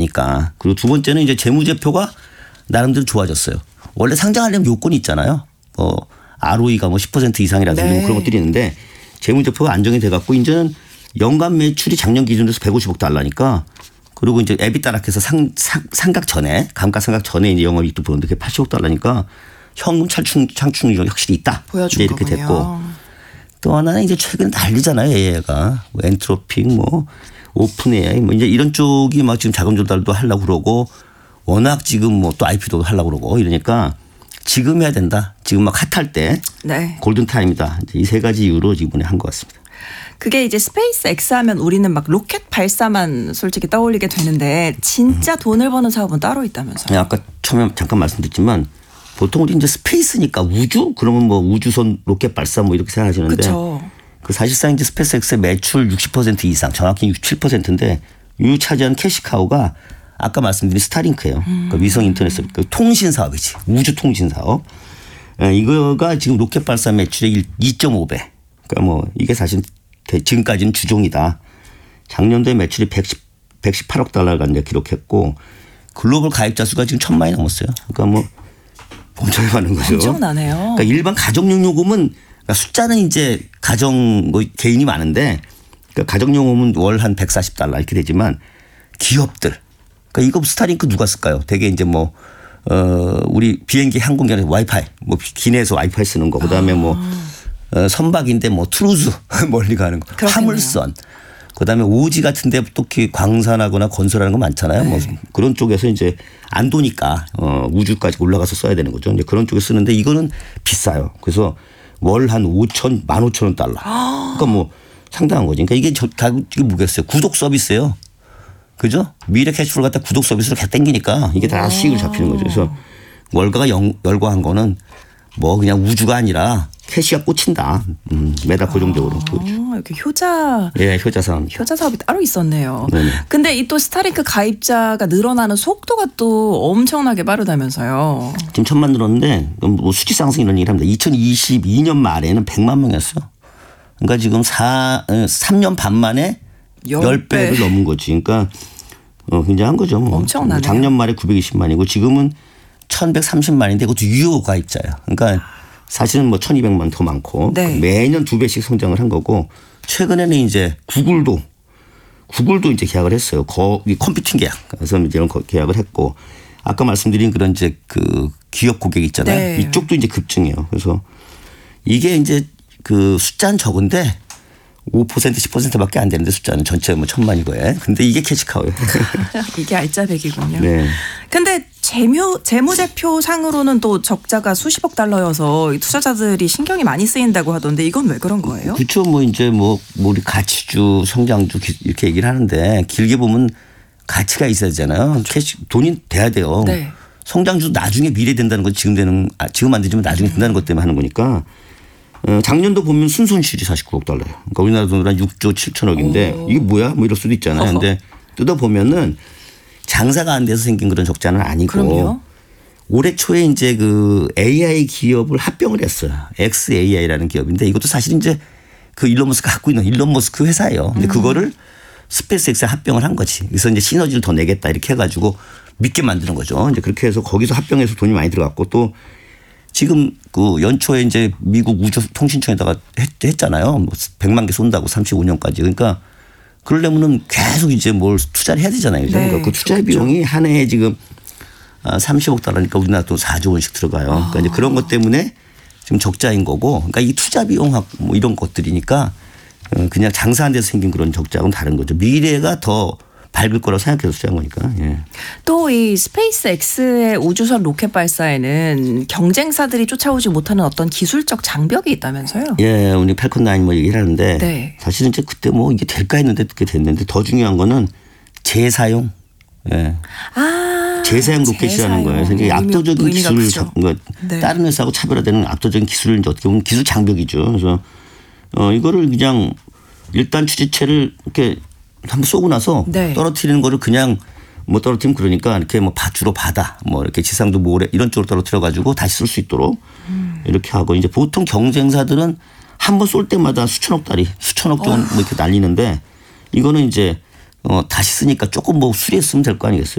있으니까. 그리고 두 번째는 이제 재무제표가 나름대로 좋아졌어요. 원래 상장하려면 요건이 있잖아요. ROE가 10% 이상이라든지 네. 그런 것들이 있는데 재무제표가 안정이 돼 갖고 이제는 연간 매출이 작년 기준으로 150억 달러니까 그리고 이제 에비타락해서 상각 전에 감가상각 전에 이제 영업이익도 보는데 그게 80억 달러니까 현금 창출력이 확실히 있다. 보여준 이렇게 거군요. 됐고 또 하나는 이제 최근에 난리잖아요. AI가 엔트로픽 오픈 AI 이제 이런 쪽이 막 지금 자금 조달도 하려고 그러고 워낙 지금 또 IPO도 하려고 그러고 이러니까 지금 해야 된다. 지금 막 핫할 때 네. 골든 타임이다. 이 세 가지 이유로 이번에 한 것 같습니다. 그게 이제 스페이스 X 하면 우리는 막 로켓 발사만 솔직히 떠올리게 되는데 진짜 돈을 버는 사업은 따로 있다면서요. 아까 처음에 잠깐 말씀드렸지만 보통 우리 이제 스페이스니까 우주 그러면 우주선 로켓 발사 이렇게 생각하시는데 그렇죠. 그 사실상 이제 스페이스 X의 매출 60% 이상 정확히 67%인데 이 차지한 캐시카우가 아까 말씀드린 스타링크예요. 그러니까 위성 인터넷 서비스 통신 사업이지. 우주 통신 사업. 이거가 지금 로켓 발사 매출의 2.5배. 그러니까 이게 사실 지금까지는 주종이다. 작년도에 매출이 118억 달러를 이제 기록했고 글로벌 가입자 수가 지금 1,000만이 넘었어요. 그러니까 엄청 많은 거죠. 엄청나네요. 그러니까 일반 가정용 요금은 그러니까 숫자는 이제 가정 개인이 많은데 그러니까 가정용 요금은 월 한 140달러 이렇게 되지만 기업들 그러니까 이거 스타링크 누가 쓸까요? 되게 이제 우리 비행기 항공기에 와이파이 기내에서 와이파이 쓰는 거 그다음에 선박인데 트루즈 멀리 가는 거 그렇겠네요. 화물선 그다음에 오지 같은데 또 광산하거나 건설하는 거 많잖아요. 네. 그런 쪽에서 이제 안 도니까 우주까지 올라가서 써야 되는 거죠. 이제 그런 쪽에 쓰는데 이거는 비싸요. 그래서 월 한 15,000원 달러. 그러니까 상당한 거지. 그러니까 이게 가격이 뭐겠어요? 구독 서비스예요. 그죠? 미래 캐시플로 갖다 구독 서비스로 계속 땡기니까 이게 다 수익을 잡히는 거죠. 그래서 월가가 열거한 거는 그냥 우주가 아니라 캐시가 꽂힌다. 매달 고정적으로. 이렇게 효자. 예, 효자 사업. 효자 사업이 따로 있었네요. 네네. 근데 이 또 스타링크 가입자가 늘어나는 속도가 또 엄청나게 빠르다면서요. 지금 1,000만 늘었는데 수치 상승 이런 얘기를 합니다. 2022년 말에는 100만 명이었어요. 그러니까 지금 3년 반 만에 10배를 넘은 거지. 그러니까 굉장한 거죠. 엄청나네요. 작년 말에 920만이고 지금은 1,130만인데 이것도 유효 가입자예요. 그러니까 사실은 1,200만 더 많고 네. 매년 2배씩 성장을 한 거고 최근에는 이제 구글도 이제 계약을 했어요. 컴퓨팅 계약. 그래서 이제 이런 계약을 했고 아까 말씀드린 그런 이제 기업 고객 있잖아요. 네. 이쪽도 이제 급증해요. 그래서 이게 이제 숫자는 적은데 5% 10%밖에 안 되는데 숫자는 전체 1,000만이고요. 근데 이게 캐시카우예요. 이게 알짜배기군요. 네. 근데 재무제표 상으로는 또 적자가 수십억 달러여서 투자자들이 신경이 많이 쓰인다고 하던데 이건 왜 그런 거예요? 그렇죠. 이제 우리 가치주, 성장주 이렇게 얘기를 하는데 길게 보면 가치가 있어야 되잖아요. 돈이 돼야 돼요. 네. 성장주도 나중에 미래 된다는 건 지금 안 되지만 나중에 된다는 것 때문에 하는 거니까 작년도 보면 순손실이 49억 달러예요. 그러니까 우리나라 돈으로 한 6조 7천억인데 이게 뭐야? 이럴 수도 있잖아요. 근데 뜯어보면은 장사가 안 돼서 생긴 그런 적자는 아니고 그럼요. 올해 초에 이제 AI 기업을 합병을 했어요. XAI라는 기업인데 이것도 사실 이제 일론 머스크가 갖고 있는 일론 머스크 회사예요. 근데 그거를 스페이스X에 합병을 한 거지. 그래서 이제 시너지를 더 내겠다 이렇게 해가지고 믿게 만드는 거죠. 이제 그렇게 해서 거기서 합병해서 돈이 많이 들어갔고 또 지금 연초에 이제 미국 우주통신청에다가 했잖아요. 100만 개 쏜다고 35년까지. 그러니까 그러려면은 계속 이제 뭘 투자를 해야 되잖아요. 네, 그러니까 그 투자 비용이 한 해에 지금 30억 달러니까 우리나라 돈 4조 원씩 들어가요. 그러니까 이제 그런 것 때문에 지금 적자인 거고. 그러니까 이 투자 비용하고 이런 것들이니까 그냥 장사 안 돼서 생긴 그런 적자하고는 다른 거죠. 미래가 더 밝을 거라고 생각해서 투자한 거니까. 예. 또 이 스페이스 X의 우주선 로켓 발사에는 경쟁사들이 쫓아오지 못하는 어떤 기술적 장벽이 있다면서요? 예, 우리 팔컨 9 얘기를 하는데 네. 사실은 이제 그때 이게 될까 했는데 그렇게 됐는데 더 중요한 거는 재사용. 예. 재사용 로켓이라는 거예요. 그래서 이게 압도적인 기술을 네. 다른 회사하고 차별화되는 압도적인 기술을 이제 어떻게 보면 기술 장벽이죠. 그래서 이거를 그냥 일단 추진체를 이렇게 한번 쏘고 나서 네. 떨어뜨리는 거를 그냥 떨어뜨리면 그러니까 이렇게 주로 바다 이렇게 지상도 모래 이런 쪽으로 떨어뜨려 가지고 다시 쓸 수 있도록 이렇게 하고 이제 보통 경쟁사들은 한 번 쏠 때마다 수천억 돈 이렇게 날리는데 이거는 이제 다시 쓰니까 조금 수리했으면 될 거 아니겠어요.